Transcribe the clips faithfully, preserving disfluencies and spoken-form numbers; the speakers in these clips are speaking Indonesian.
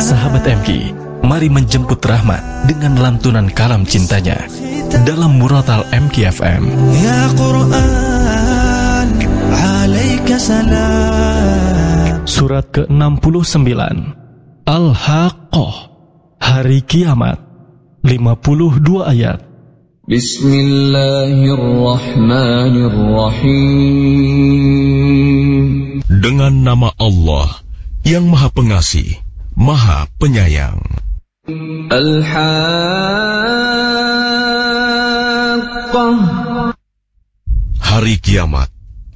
Sahabat M K, mari menjemput rahmat dengan lantunan kalam cintanya dalam Murotal M K F M. Ya Quran, alaika salam. Surat ke enam puluh sembilan, Al-Haqqah, Hari Kiamat, lima puluh dua ayat. Bismillahirrahmanirrahim. Dengan nama Allah yang Maha Pengasih, Maha Penyayang. Al-Haqqah. Hari Kiamat.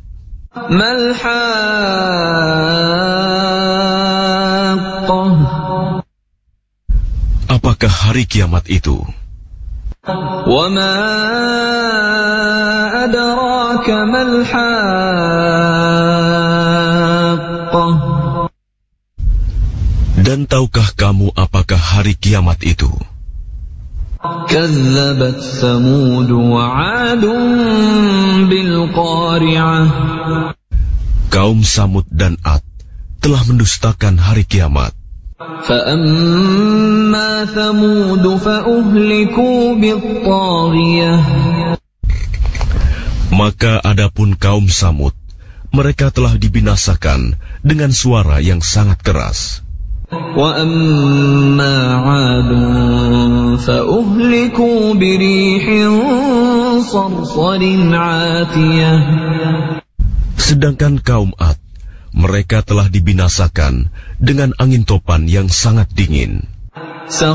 Mal-Haqqah. Apakah hari kiamat itu? Wa ma adraka mal-Haqqah. Dan tahukah kamu apakah hari kiamat itu? Kazzabat Thamud wa 'Adun bil qari'ah. Kaum Samud dan Ad telah mendustakan hari kiamat. فَأَمَّا ثَمُودُ فَأُهْلِكُوا بِالطَّاغِيَةِ. Maka adapun kaum Samud, mereka telah dibinasakan dengan suara yang sangat keras. وَأَمَّا عَادٌ فَأُهْلِكُوا بِرِيحٍ صَرْصَرٍ عَاتِيَةٍ. Sedangkan kaum Ad, mereka telah dibinasakan dengan angin topan yang sangat dingin.